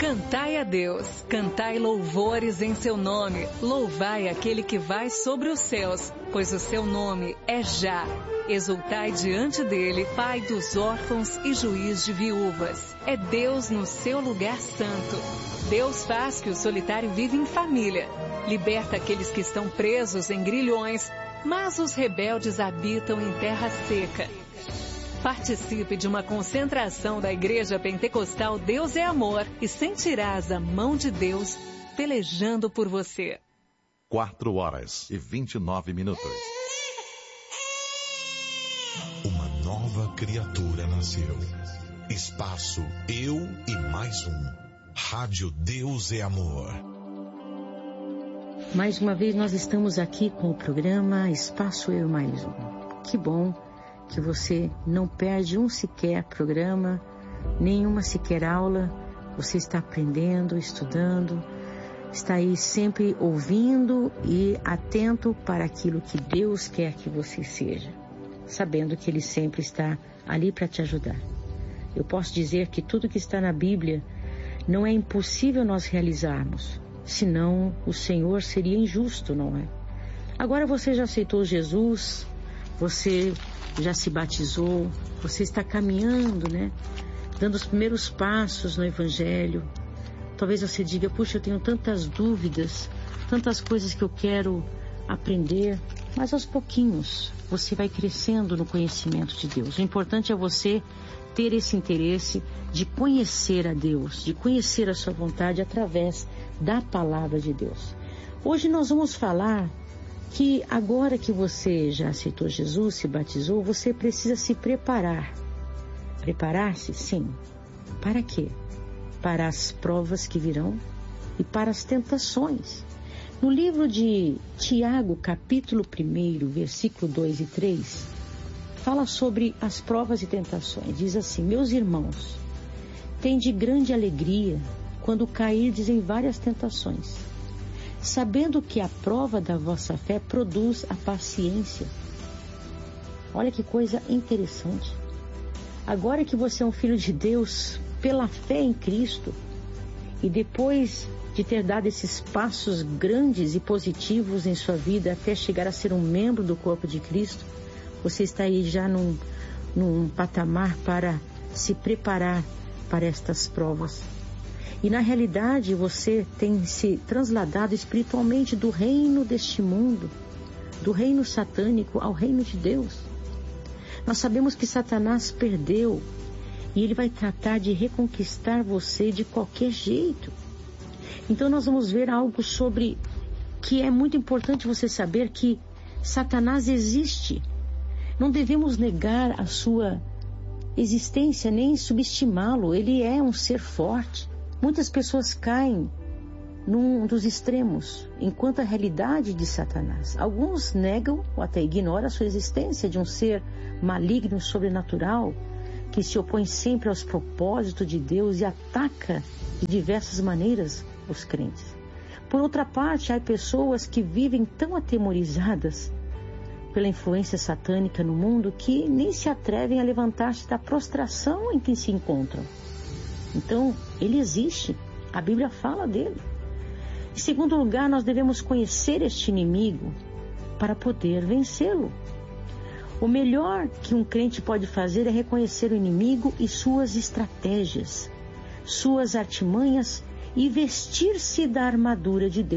Cantai a Deus, cantai louvores em seu nome, louvai aquele que vai sobre os céus, pois o seu nome é Já. Exultai diante dele, Pai dos órfãos e juiz de viúvas. É Deus no seu lugar santo. Deus faz que o solitário viva em família. Liberta aqueles que estão presos em grilhões, mas os rebeldes habitam em terra seca. Participe de uma concentração da Igreja Pentecostal Deus é Amor e sentirás a mão de Deus pelejando por você. 4h29. Uma nova criatura nasceu. Espaço Eu e Mais Um. Rádio Deus é Amor. Mais uma vez nós estamos aqui com o programa Espaço Eu e Mais Um. Que bom que você não perde um sequer programa, nenhuma sequer aula. Você está aprendendo, estudando, está aí sempre ouvindo e atento para aquilo que Deus quer que você seja, sabendo que Ele sempre está ali para te ajudar. Eu posso dizer que tudo que está na Bíblia não é impossível nós realizarmos, senão o Senhor seria injusto, não é? Agora você já aceitou Jesus, você já se batizou, você está caminhando, né? Dando os primeiros passos no Evangelho. Talvez você diga, puxa, eu tenho tantas dúvidas, tantas coisas que eu quero aprender, mas aos pouquinhos você vai crescendo no conhecimento de Deus. O importante é você ter esse interesse de conhecer a Deus, de conhecer a sua vontade através da palavra de Deus. Hoje nós vamos falar que agora que você já aceitou Jesus, se batizou, você precisa se preparar. Preparar-se? Sim. Para quê? Para as provas que virão e para as tentações. No livro de Tiago, capítulo 1, versículo 2 e 3, fala sobre as provas e tentações. Diz assim: meus irmãos, tende grande alegria quando cairdes em várias tentações, sabendo que a prova da vossa fé produz a paciência. Olha que coisa interessante. Agora que você é um filho de Deus, pela fé em Cristo, e depois de ter dado esses passos grandes e positivos em sua vida até chegar a ser um membro do corpo de Cristo, você está aí já num patamar para se preparar para estas provas. E na realidade você tem se transladado espiritualmente do reino deste mundo, do reino satânico ao reino de Deus. Nós sabemos que Satanás perdeu e ele vai tratar de reconquistar você de qualquer jeito. Então nós vamos ver algo sobre que é muito importante você saber, que Satanás existe. Não devemos negar a sua existência nem subestimá-lo. Ele é um ser forte. Muitas pessoas caem num dos extremos, enquanto a realidade de Satanás. Alguns negam ou até ignoram a sua existência de um ser maligno, sobrenatural, que se opõe sempre aos propósitos de Deus e ataca de diversas maneiras os crentes. Por outra parte, há pessoas que vivem tão atemorizadas pela influência satânica no mundo que nem se atrevem a levantar-se da prostração em que se encontram. Então, ele existe. A Bíblia fala dele. Em segundo lugar, nós devemos conhecer este inimigo para poder vencê-lo. O melhor que um crente pode fazer é reconhecer o inimigo e suas estratégias, suas artimanhas, e vestir-se da armadura de Deus.